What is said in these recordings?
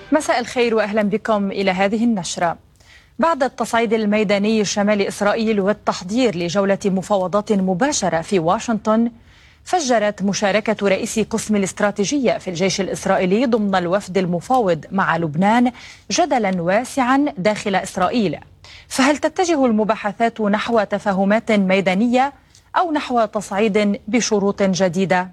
مساء الخير وأهلا بكم إلى هذه النشرة. بعد التصعيد الميداني شمال إسرائيل والتحضير لجولة مفاوضات مباشرة في واشنطن، فجرت مشاركة رئيس قسم الاستراتيجية في الجيش الإسرائيلي ضمن الوفد المفاوض مع لبنان جدلا واسعا داخل إسرائيل. فهل تتجه المباحثات نحو تفاهمات ميدانية أو نحو تصعيد بشروط جديدة؟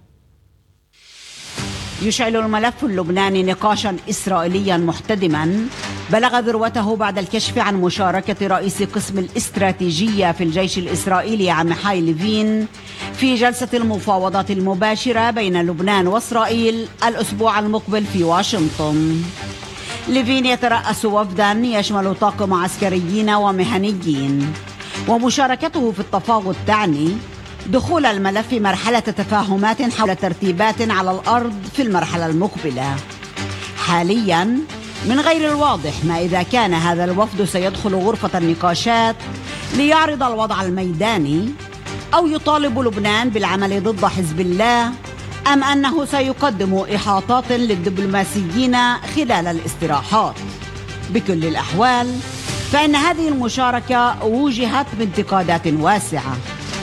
يشعل الملف اللبناني نقاشا إسرائيليا محتدما بلغ ذروته بعد الكشف عن مشاركة رئيس قسم الاستراتيجية في الجيش الإسرائيلي عميحاي ليفين في جلسة المفاوضات المباشرة بين لبنان وإسرائيل الأسبوع المقبل في واشنطن. ليفين يترأس وفدا يشمل طاقم عسكريين ومهنيين، ومشاركته في التفاوض تعني دخول الملف مرحلة تفاهمات حول ترتيبات على الأرض في المرحلة المقبلة. حاليا من غير الواضح ما إذا كان هذا الوفد سيدخل غرفة النقاشات ليعرض الوضع الميداني أو يطالب لبنان بالعمل ضد حزب الله، أم أنه سيقدم إحاطات للدبلوماسيين خلال الاستراحات. بكل الأحوال فإن هذه المشاركة وجهت بانتقادات واسعة.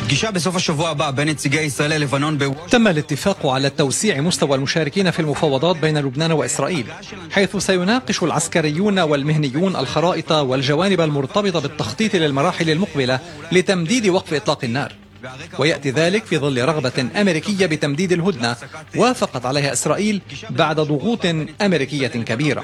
تم الاتفاق على توسيع مستوى المشاركين في المفاوضات بين لبنان وإسرائيل، حيث سيناقش العسكريون والمهنيون الخرائط والجوانب المرتبطة بالتخطيط للمراحل المقبلة لتمديد وقف إطلاق النار. ويأتي ذلك في ظل رغبة أمريكية بتمديد الهدنة وافقت عليها إسرائيل بعد ضغوط أمريكية كبيرة.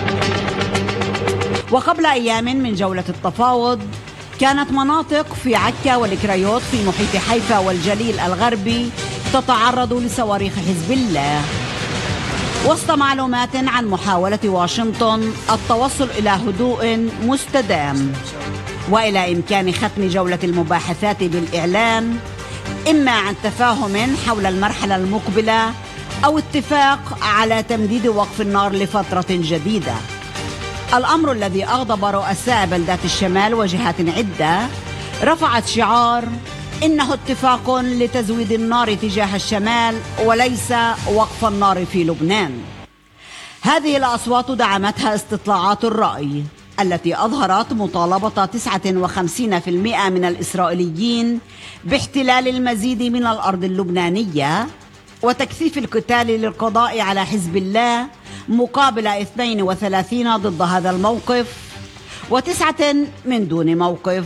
وقبل أيام من جولة التفاوض كانت مناطق في عكا والكريوت في محيط حيفا والجليل الغربي تتعرض لصواريخ حزب الله، وسط معلومات عن محاولة واشنطن التوصل إلى هدوء مستدام وإلى إمكان ختم جولة المباحثات بالإعلان إما عن تفاهم حول المرحلة المقبلة أو اتفاق على تمديد وقف النار لفترة جديدة. الأمر الذي أغضب رؤساء بلدات الشمال وجهات عدة رفعت شعار إنه اتفاق لتزويد النار تجاه الشمال وليس وقف النار في لبنان. هذه الأصوات دعمتها استطلاعات الرأي التي أظهرت مطالبة 59% من الإسرائيليين باحتلال المزيد من الأرض اللبنانية وتكثيف القتال للقضاء على حزب الله، مقابل 32 ضد هذا الموقف و9 من دون موقف.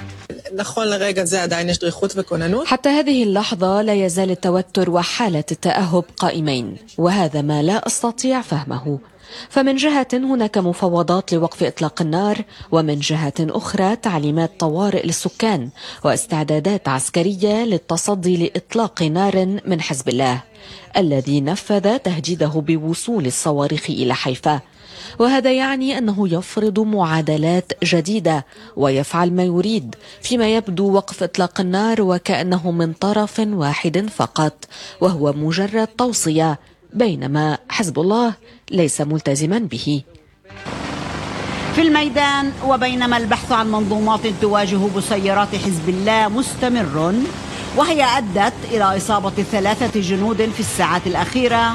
حتى هذه اللحظة لا يزال التوتر وحالة التأهب قائمين، وهذا ما لا أستطيع فهمه. فمن جهة هناك مفاوضات لوقف إطلاق النار، ومن جهة أخرى تعليمات طوارئ للسكان واستعدادات عسكرية للتصدي لإطلاق نار من حزب الله الذي نفذ تهديده بوصول الصواريخ إلى حيفا. وهذا يعني أنه يفرض معادلات جديدة ويفعل ما يريد، فيما يبدو وقف إطلاق النار وكأنه من طرف واحد فقط، وهو مجرد توصية، بينما حزب الله ليس ملتزما به. في الميدان وبينما البحث عن منظومات تواجه بسيرات حزب الله مستمر، وهي أدت إلى إصابة 3 جنود في الساعات الأخيرة،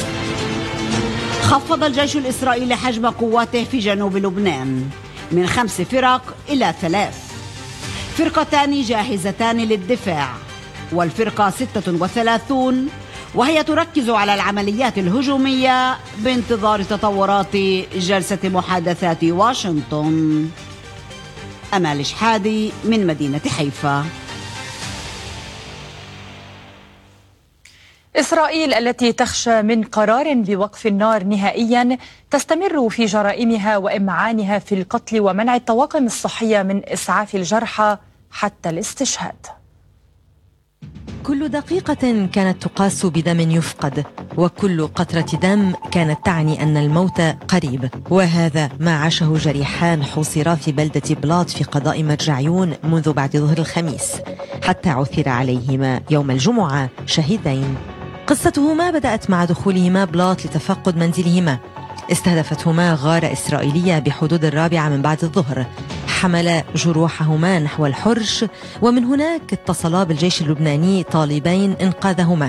خفض الجيش الإسرائيلي حجم قواته في جنوب لبنان من 5 فرق إلى 3 فرقتان جاهزتان للدفاع، والفرقة 36 وهي تركز على العمليات الهجومية بانتظار تطورات جلسة محادثات واشنطن. أمال شحادي من مدينة حيفا. إسرائيل التي تخشى من قرار بوقف النار نهائيا تستمر في جرائمها وإمعانها في القتل ومنع الطواقم الصحية من إسعاف الجرحى حتى الاستشهاد. كل دقيقة كانت تقاس بدم يفقد، وكل قطرة دم كانت تعني أن الموت قريب. وهذا ما عاشه جريحان حوصرا في بلدة بلاط في قضاء مرجعيون منذ بعد ظهر الخميس، حتى عثر عليهما يوم الجمعة شهيدين. قصتهما بدأت مع دخولهما بلاط لتفقد منزلهما. استهدفتهما غارة إسرائيلية بحدود 4 من بعد الظهر، حمل جروحهما نحو الحرش، ومن هناك اتصلا بالجيش اللبناني طالبين إنقاذهما.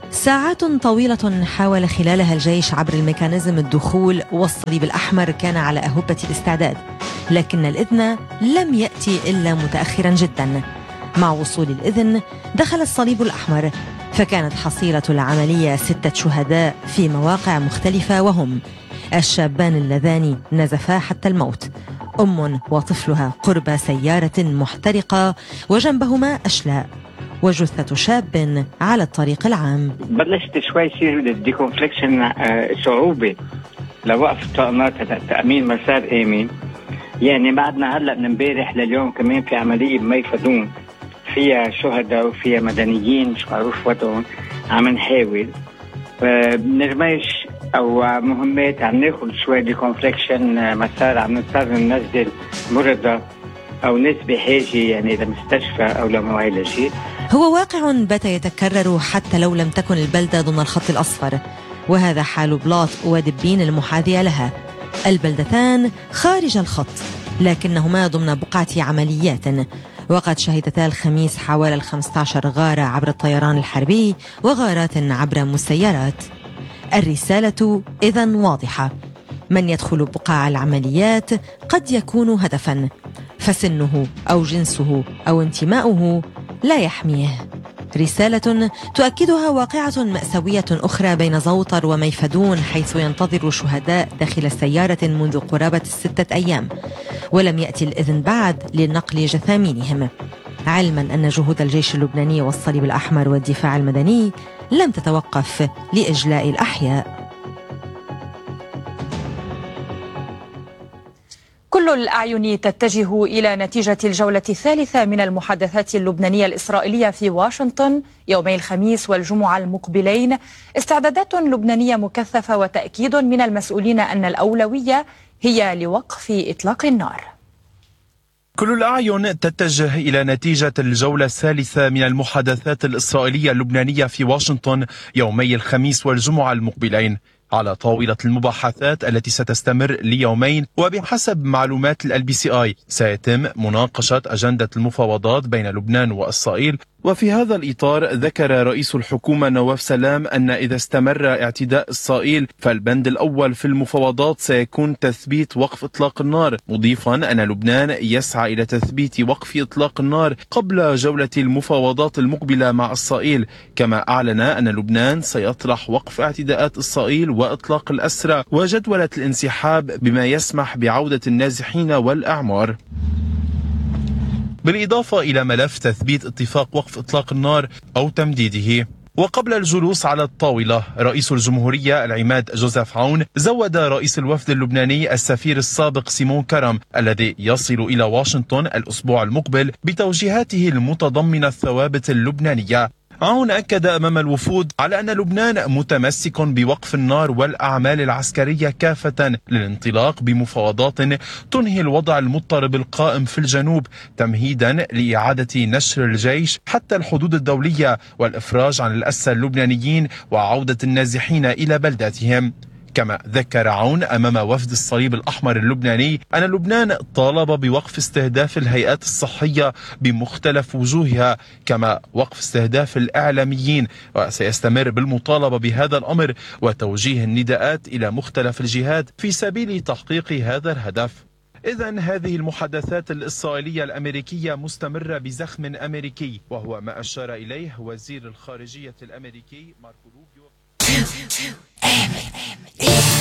ساعات طويلة حاول خلالها الجيش عبر الميكانيزم الدخول، والصليب الأحمر كان على أهبة الاستعداد، لكن الإذن لم يأتي إلا متأخرا جدا. مع وصول الإذن دخل الصليب الأحمر، فكانت حصيلة العملية 6 شهداء في مواقع مختلفة، وهم الشابان اللذان نزفا حتى الموت، أم وطفلها قرب سيارة محترقة وجنبهما أشلاء، وجثة شاب على الطريق العام. بلشت شوي يصير الديكونفليكشن صعوبة لوقف الطاقمات تأمين مسار آمن. يعني بعدنا هلأ من امبارح لليوم كمان في عملية بميفدون فيها شهداء وفيها مدنيين مش معروف وضعهم، عم نحاول بنرميش او مهمات عم ناخذ شوي ديكونفليكشن مسار، عم نضطر ننزل مرضى او ناس بحاجه يعني لمستشفى او لمعالجه. هو واقع بات يتكرر حتى لو لم تكن البلدة ضمن الخط الأصفر، وهذا حال بلاط ودبين المحاذية لها. البلدتان خارج الخط لكنهما ضمن بقعة عمليات، وقد شهدتا الخميس حوالي 15 غارة عبر الطيران الحربي وغارات عبر مسيرات. الرسالة إذن واضحة: من يدخل بقاع العمليات قد يكون هدفا، فسنه أو جنسه أو انتماؤه لا يحميه. رسالة تؤكدها واقعة مأساوية أخرى بين زوطر وميفدون، حيث ينتظر شهداء داخل سيارة منذ قرابة 6 أيام، ولم يأتي الإذن بعد لنقل جثامينهم، علما أن جهود الجيش اللبناني والصليب الأحمر والدفاع المدني لم تتوقف لإجلاء الأحياء. كل الأعين تتجه إلى نتيجة الجولة الثالثة من المحادثات اللبنانية الإسرائيلية في واشنطن يومي الخميس والجمعة المقبلين. استعدادات لبنانية مكثفة وتأكيد من المسؤولين أن الأولوية هي لوقف إطلاق النار. كل الأعين تتجه إلى نتيجة الجولة الثالثة من المحادثات الإسرائيلية اللبنانية في واشنطن يومي الخميس والجمعة المقبلين على طاولة المباحثات التي ستستمر ليومين. وبحسب معلومات LBCI سيتم مناقشة أجندة المفاوضات بين لبنان وإسرائيل. وفي هذا الإطار ذكر رئيس الحكومة نواف سلام أن إذا استمر اعتداء إسرائيل فالبند الأول في المفاوضات سيكون تثبيت وقف إطلاق النار، مضيفا أن لبنان يسعى إلى تثبيت وقف إطلاق النار قبل جولة المفاوضات المقبلة مع إسرائيل. كما أعلن أن لبنان سيطرح وقف اعتداءات إسرائيل وإطلاق الأسرى وجدولة الانسحاب بما يسمح بعودة النازحين والأعمار، بالإضافة إلى ملف تثبيت اتفاق وقف إطلاق النار أو تمديده. وقبل الجلوس على الطاولة رئيس الجمهورية العماد جوزيف عون زود رئيس الوفد اللبناني السفير السابق سيمون كرم الذي يصل إلى واشنطن الأسبوع المقبل بتوجيهاته المتضمنة الثوابت اللبنانية. عون أكد أمام الوفود على أن لبنان متمسك بوقف النار والأعمال العسكرية كافة للانطلاق بمفاوضات تنهي الوضع المضطرب القائم في الجنوب، تمهيدا لإعادة نشر الجيش حتى الحدود الدولية والإفراج عن الأسرى اللبنانيين وعودة النازحين إلى بلداتهم. كما ذكر عون أمام وفد الصليب الأحمر اللبناني أن لبنان طالب بوقف استهداف الهيئات الصحية بمختلف وجوهها، كما وقف استهداف الإعلاميين، وسيستمر بالمطالبة بهذا الأمر وتوجيه النداءات إلى مختلف الجهات في سبيل تحقيق هذا الهدف. إذن هذه المحادثات الإسرائيلية الأمريكية مستمرة بزخم أمريكي، وهو ما أشار إليه وزير الخارجية الأمريكي ماركو روبيو.